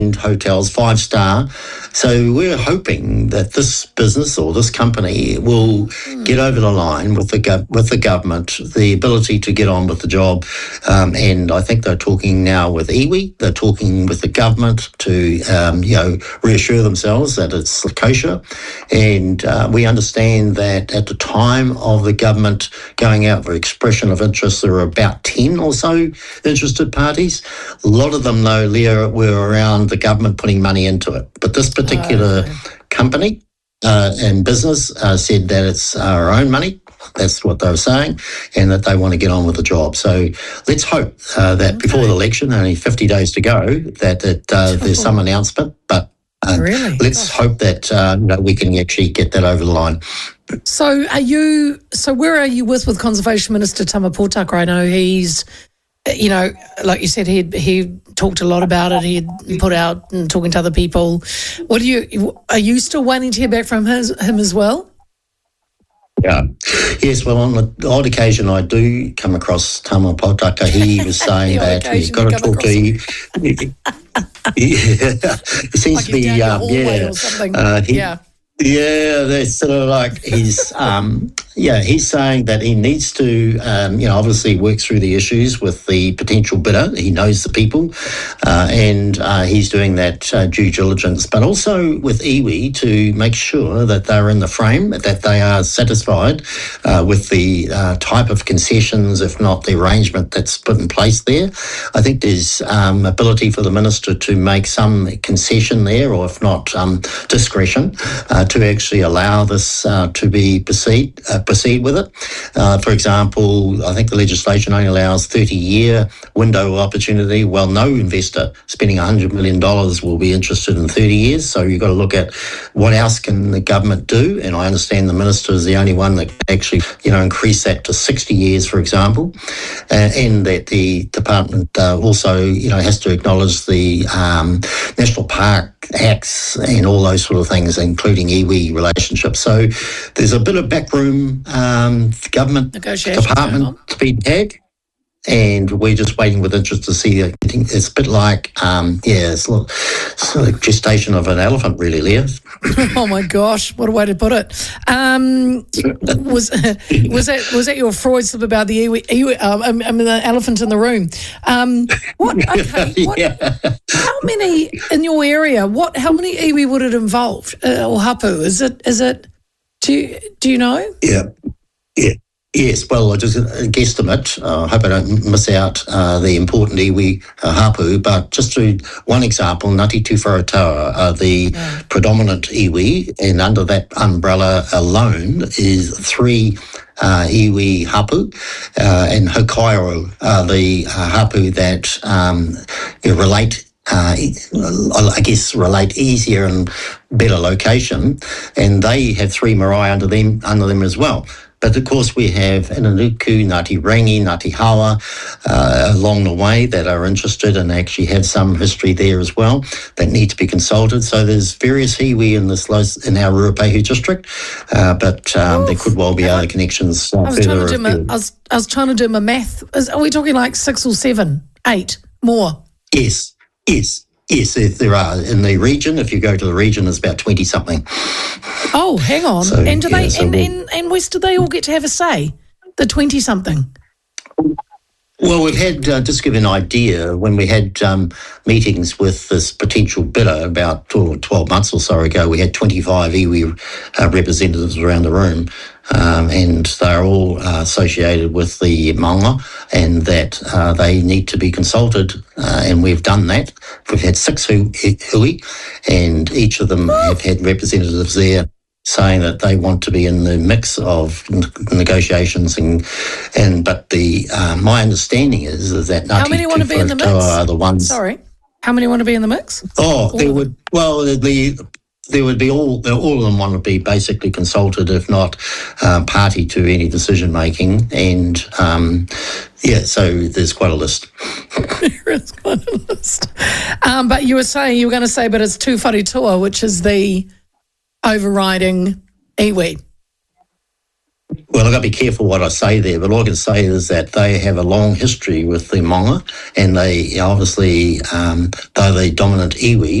hotels, 5-star. So we're hoping that this business or this company will get over the line with the government, the ability to get on with the job. And I think they're talking now with iwi. They're talking with the government to reassure themselves that it's kosher. And we understand that at the time of the government going out for expression of interest, there were about 10 or so interested parties. A lot of them, though, Leah, were around the government putting money into it. But this particular company and business said that it's our own money. That's what they were saying, and that they want to get on with the job. So let's hope that before the election, only 50 days to go, that there's some announcement. But let's hope that we can actually get that over the line. So where are you with Conservation Minister Tama Potaka? I know he's, like you said, he talked a lot about it. He put out and talking to other people. Are you still waiting to hear back from him as well? Yeah. Yes, well, on the odd occasion I do come across Tama Potaka. He was saying that he's got to talk to you. It seems like to be, that's sort of like he's saying that he needs to, obviously work through the issues with the potential bidder. He knows the people, and he's doing that due diligence, but also with iwi to make sure that they're in the frame, that they are satisfied with the type of concessions, if not the arrangement that's put in place there. I think there's ability for the minister to make some concession there, or if not discretion, to actually allow this to be proceed with it. For example, I think the legislation only allows 30-year window of opportunity. Well, no investor spending $100 million will be interested in 30 years. So you've got to look at what else can the government do. And I understand the minister is the only one that can actually, increase that to 60 years, for example. And that the department also, has to acknowledge the National Park Acts and all those sort of things, including iwi relationships. So there's a bit of backroom government department to be had, and we're just waiting with interest to see. I think it's a bit like, it's like gestation of an elephant, really, Leah. Oh my gosh, what a way to put it. Was that your Freud slip about the the elephant in the room? How many in your area? How many iwi would it involve, or hapu? Is it? Do you know? Yeah. Yes, well, I just guesstimate. I hope I don't miss out the important iwi hapu, but just through one example, Ngāti Tuwharetoa are the predominant iwi, and under that umbrella alone is 3 iwi hapu, and Hokairo are the hapu that relate relate easier and better location, and they have 3 marae under them as well. But of course we have Inanuku, Ngāti Rangi, Ngāti Hawa along the way that are interested and actually have some history there as well that need to be consulted. So there's various iwi in our Ruapehu district, but there could well be other connections further afield. I was trying to do my math. Are we talking like 6 or 7, 8 more? Yes, there are. In the region, if you go to the region, there's about 20-something. Oh, hang on. So, and do they and West, do they all get to have a say, the 20-something? Well, we've had, just to give you an idea, when we had meetings with this potential bidder about 12 months or so ago, we had 25 iwi representatives around the room, and they're all associated with the maunga, and that they need to be consulted, and we've done that. We've had 6 hui, and each of them have had representatives there saying that they want to be in the mix of negotiations, but the my understanding is that how many want to be in the mix? Are the ones. Sorry, how many want to be in the mix? There would be all of them want to be basically consulted, if not party to any decision making, and so there's quite a list. There is quite a list. But you were going to say, but it's Tu Wharetoa, which is the overriding iwi. Well, I've got to be careful what I say there, but all I can say is that they have a long history with the Maunga, and they obviously, they're the dominant iwi.